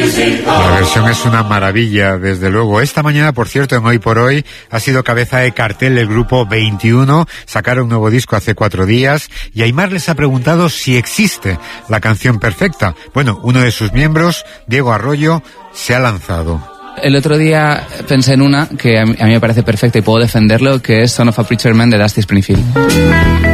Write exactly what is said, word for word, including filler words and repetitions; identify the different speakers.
Speaker 1: La versión es una maravilla, desde luego. Esta mañana, por cierto, en Hoy por Hoy, ha sido cabeza de cartel del grupo veintiuno. Sacaron un nuevo disco hace cuatro días y Aimar les ha preguntado si existe la canción perfecta. Bueno, uno de sus miembros, Diego Arroyo, se ha lanzado.
Speaker 2: El otro día pensé en una que a mí, a mí me parece perfecta y puedo defenderlo, que es Son of a Preacher Man de Dusty Springfield.